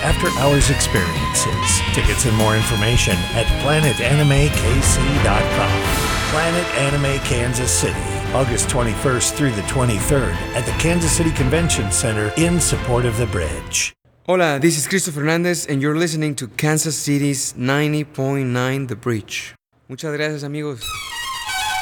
after-hours experiences. Tickets and more information at PlanetAnimeKC.com. Planet Anime Kansas City, August 21st through the 23rd at the Kansas City Convention Center in support of the bridge. Hola, this is Cristo Fernandez and you're listening to Kansas City's 90.9 The Bridge. Muchas gracias, amigos.